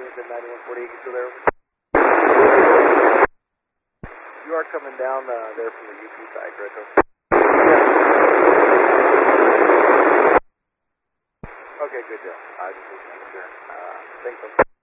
said 9148, you still there? You are coming down there from the UP side, correct? Okay, good deal. I just need to make sure. Thanks.